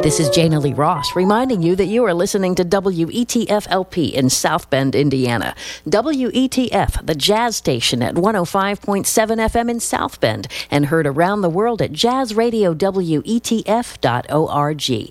This is Jana Lee Ross reminding you that you are listening to WETF-LP in South Bend, Indiana. WETF, the jazz station at 105.7 FM in South Bend, and heard around the world at jazzradiowetf.org.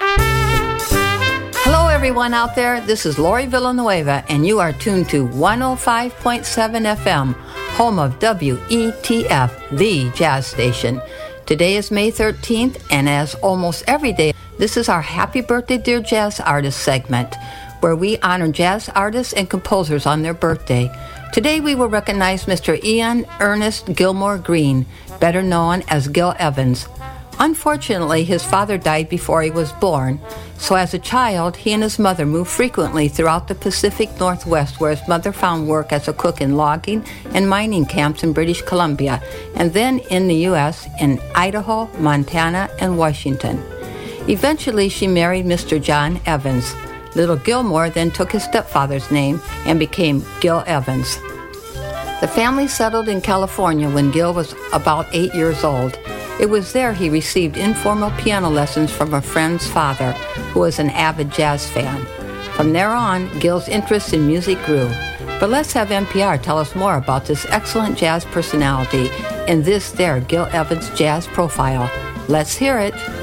Hello, everyone out there. This is Lori Villanueva, and you are tuned to 105.7 FM, home of WETF, the jazz station. Today is May 13th, and as almost every day, this is our Happy Birthday Dear Jazz Artist segment, where we honor jazz artists and composers on their birthday. Today we will recognize Mr. Ian Ernest Gilmore Green, better known as Gil Evans. Unfortunately, his father died before he was born, so as a child, he and his mother moved frequently throughout the Pacific Northwest, where his mother found work as a cook in logging and mining camps in British Columbia, and then in the U.S. in Idaho, Montana, and Washington. Eventually, she married Mr. John Evans. Little Gilmore then took his stepfather's name and became Gil Evans. The family settled in California when Gil was about 8 years old. It was there he received informal piano lessons from a friend's father, who was an avid jazz fan. From there on, Gil's interest in music grew. But let's have NPR tell us more about this excellent jazz personality in this there Gil Evans Jazz Profile. Let's hear it.